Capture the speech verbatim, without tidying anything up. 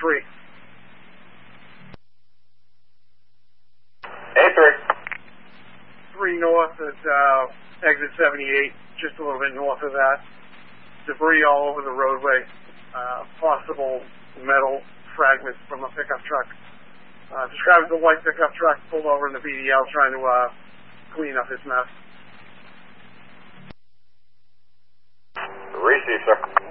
three. A three. three north at uh, exit seventy-eight, just a little bit north of that. Debris all over the roadway. Uh, possible metal fragments from a pickup truck. Uh, described as a white pickup truck pulled over in the B D L trying to uh, clean up his mess. Receive, sir.